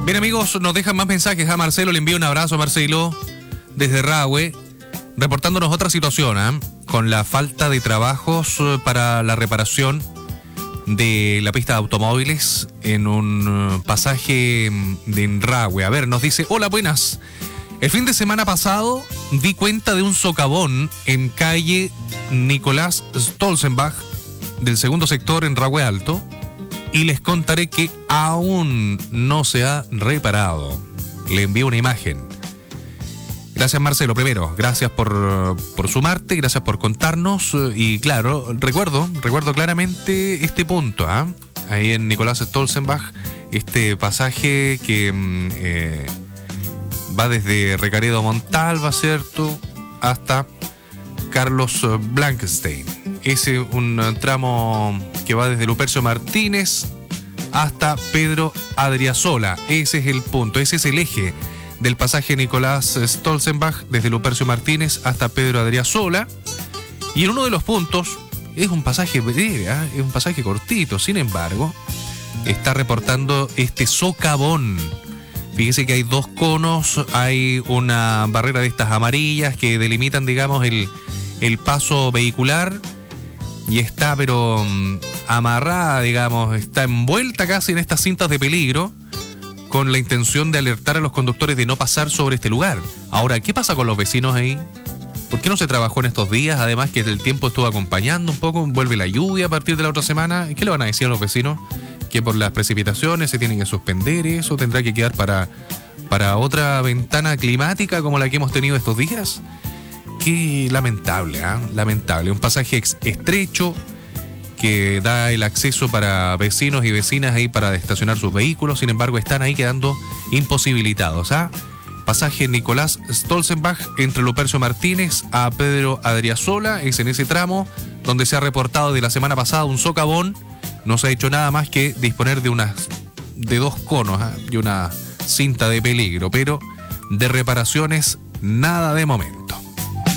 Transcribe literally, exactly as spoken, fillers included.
Bien, amigos, nos dejan más mensajes a Marcelo. Le envío un abrazo a Marcelo desde Rahue, reportándonos otra situación, ¿eh? Con la falta de trabajos para la reparación de la pista de automóviles en un pasaje de Rahue. A ver, nos dice: hola, buenas. El fin de semana pasado di cuenta de un socavón en calle Nicolás Stolzenbach del segundo sector en Rahue Alto y les contaré que aún no se ha reparado. Le envío una imagen. Gracias, Marcelo, primero. Gracias por, por sumarte, gracias por contarnos. Y claro, recuerdo, recuerdo claramente este punto, ¿eh? Ahí en Nicolás Stolzenbach, este pasaje que eh, va desde Recaredo Montalva, ¿cierto?, hasta Carlos Blankenstein. Es un tramo que va desde Lupercio Martínez hasta Pedro Adriasola. Ese es el punto, ese es el eje del pasaje Nicolás Stolzenbach, desde Lupercio Martínez hasta Pedro Adriasola. Y en uno de los puntos, es un pasaje breve, ¿eh? Es un pasaje cortito, sin embargo, está reportando este socavón. Fíjese que hay dos conos, hay una barrera de estas amarillas que delimitan, digamos, el, el paso vehicular, y está, pero um, amarrada, digamos, está envuelta casi en estas cintas de peligro, con la intención de alertar a los conductores de no pasar sobre este lugar. Ahora, ¿qué pasa con los vecinos ahí? ¿Por qué no se trabajó en estos días? Además que el tiempo estuvo acompañando un poco, vuelve la lluvia a partir de la otra semana. ¿Qué le van a decir a los vecinos? Que por las precipitaciones se tienen que suspender, eso tendrá que quedar para, para otra ventana climática como la que hemos tenido estos días. Qué lamentable, ¿eh? Lamentable. Un pasaje ex- estrecho que da el acceso para vecinos y vecinas ahí para estacionar sus vehículos. Sin embargo, están ahí quedando imposibilitados, ¿ah? ¿eh? Pasaje Nicolás Stolzenbach entre Lupercio Martínez a Pedro Adriasola. Es en ese tramo donde se ha reportado de la semana pasada un socavón. No se ha hecho nada más que disponer de unas de dos conos, ¿eh? Y una cinta de peligro, pero de reparaciones nada de momento.